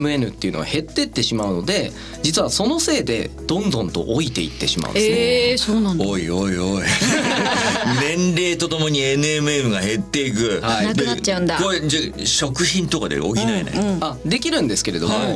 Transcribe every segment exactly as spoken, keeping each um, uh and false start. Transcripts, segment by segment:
エムエヌ っていうのは減ってってしまうので、実はそのせいでどんどんと老いていってしまうんですね。 えー、そうなんだ。 おいおいおい年齢とともに エヌエムエヌ が減っていく、 はい、 なくなっちゃうんだ。 これじゃ食品とかで補えない、うんうん、あできるんですけれども、 はい、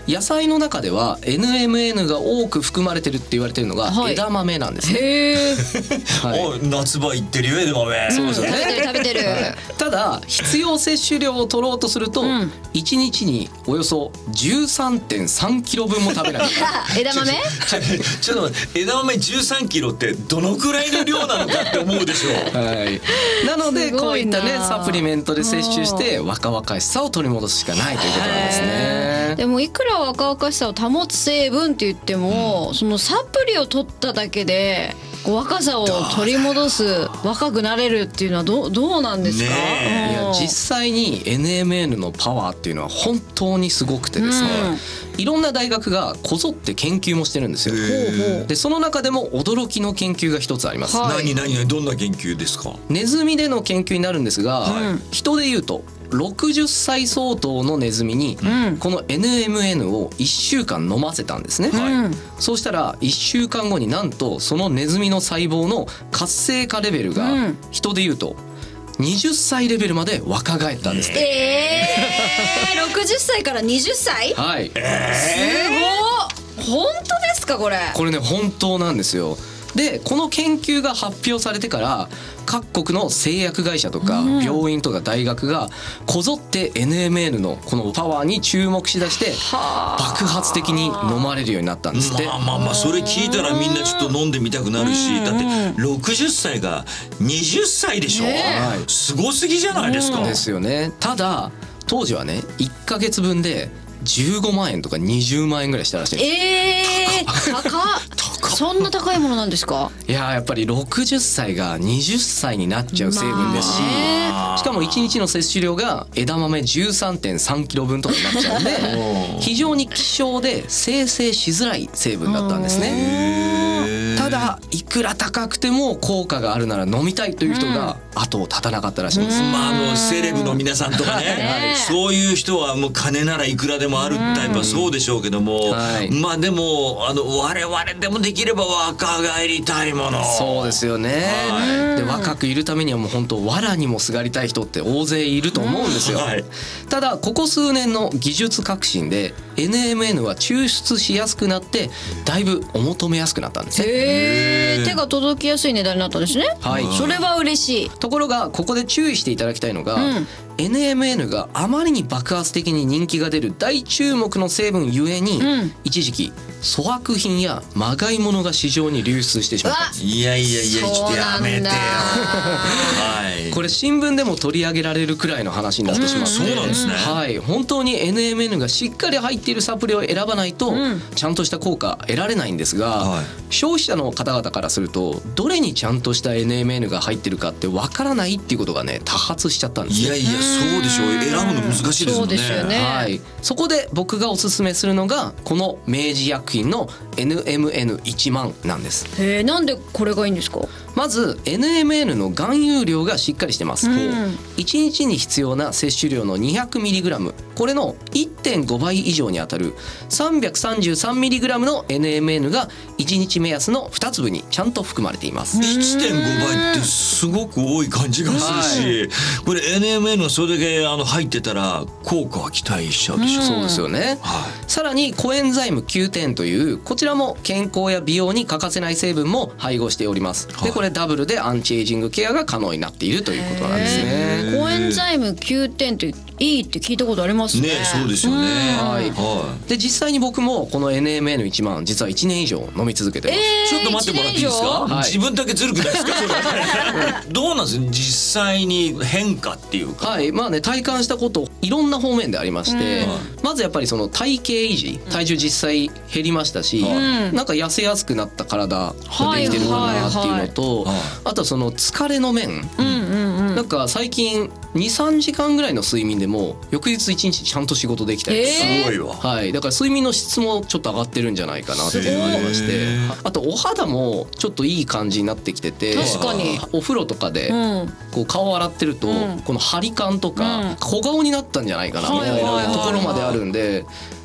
野菜の中では エヌエムエヌ が多く含まれてるって言われてるのが枝豆なんですね。 へー、 はい、 お夏場行ってるよ枝豆。 そうですよね。 食べてる食べてる。 ただ必要摂取量を取ろうとすると、うん、いちにちにおよそ じゅうさんてんさんキロぶんも食べなきゃいけない枝豆ちょっと待って、枝豆じゅうさんキロってどのくらいの量なのかって思うでしょう、 はい、なのでこういったねサプリメントで摂取して若々しさを取り戻すしかないということなんですね。 でもいくら若々しさを保つ成分って言っても、うん、そのサプリを取っただけで若さを取り戻す、若くなれるっていうのはどう、どうなんですか？ ね、いや実際に エヌエムエヌ のパワーっていうのは本当にすごくてですね、うん、いろんな大学がこぞって研究もしてるんですよ。でその中でも驚きの研究が一つあります。 はい、何何どんな研究ですか？ ネズミでの研究になるんですが、はい、人でいうとろくじゅっさい相当のネズミにこの エヌエムエヌ をいっしゅうかん飲ませたんですね、はい、そうしたらいっしゅうかんごになんとそのネズミの細胞の活性化レベルが人でいうとはたちレベルまで若返ったんですね。 えー、ろくじゅっさいからはたち、 はい、 えー、すごい。本当ですかこれ？ これね本当なんですよ。でこの研究が発表されてから各国の製薬会社とか病院とか大学がこぞって エヌエムエヌ のこのパワーに注目しだして爆発的に飲まれるようになったんですって。 まあまあまあそれ聞いたらみんなちょっと飲んでみたくなるし、だってろくじゅっさいがはたちでしょ、ね、すごすぎじゃないですか。 ですよね。ただ当時はねいっかげつぶんでじゅうごまんえんとかにじゅうまんえんぐらいしたらしいんです。 えー、高っそんな高いものなんですか？ いややっぱりろくじゅっさいがはたちになっちゃう成分ですし、まあ、しかもいちにちの摂取量が枝豆 じゅうさんてんさんキロぶんとかになっちゃうんで非常に希少で生成しづらい成分だったんですね。ただいくら高くても効果があるなら飲みたいという人が後を絶たなかったらしいんです。 まあ、あのセレブの皆さんとかね、はい、そういう人はもう金ならいくらでもあるタイプはそうでしょうけども、はい、まあでもあの我々でもできれば若返りたいもの。 そうですよね、はい、で若くいるためにはもう本当藁にもすがりたい人って大勢いると思うんですよ、はい、ただここ数年の技術革新で エヌエムエヌ は抽出しやすくなってだいぶお求めやすくなったんですね。 へー、手が届きやすい値段になったんですね。 はい、 それは嬉しい。 ところがここで注意していただきたいのが、うん、エヌエムエヌ があまりに爆発的に人気が出る大注目の成分ゆえに、うん、一時期粗悪品やまがいものが市場に流出してしまったんです。 いやいやいやちょっとやめてよはい、 これ新聞でも取り上げられるくらいの話になってしまって、 そうなんですね、 はい、本当に エヌエムエヌ がしっかり入っているサプリを選ばないと、うん、ちゃんとした効果得られないんですが、はい、消費者の方々からするとどれにちゃんとした エヌエムエヌ が入ってるかってわからないっていうことがね多発しちゃったんですよ。 いやいやそうでしょう、選ぶの難しいですもんね。 そうですよね、 はい、そこで僕がおすすめするのがこの明治薬品の エヌエムエヌいちまんなんです。 へー、なんでこれがいいんですか？ まず エヌエムエヌ の含有量がしっかりしてます、うん、いちにちに必要な摂取量の にひゃくミリグラム これの いってんごばい以上にあたる さんびゃくさんじゅうさんミリグラム の エヌエムエヌ がいちにち目安のに粒にちゃんと含まれています。 いってんごばいってすごく多い感じがするし、はい、これ エヌエムエヌ がそれだけあの入ってたら効果は期待しちゃうでしょ。 そうですよね、はい、さらにコエンザイムきゅうてんというこちらも健康や美容に欠かせない成分も配合しております、はい、でこれダブルでアンチエイジングケアが可能になっているということなんですね。 コエンザイムきゅうてんっていいって聞いたことありますね。 ね、そうですよね、 はい、はい、で実際に僕もこの エヌエムエヌいちまん実はいちねん以上飲み続けてます、 えー、 ちょっと待ってもらっていいですか、はい、自分だけずるくないですかどうなんです実際に変化っていうか。 はい、まあね体感したこといろんな方面でありまして、まずやっぱりその体型維持、体重実際減りましたし、うん、なんか痩せやすくなった体ができてるかなっていうのと、はいはいはい、あとはその疲れの面、うんうんうん、なんか最近 にさんじかんぐらいの睡眠でも翌日いちにちちゃんと仕事できたりとか、 すごいわ、 はい、だから睡眠の質もちょっと上がってるんじゃないかなっていうのがありまして、あとお肌もちょっといい感じになってきてて、 確かにお風呂とかでこう顔を洗ってると、うん、この張り感とか小顔になったんじゃないかなみたいなところまであるるんで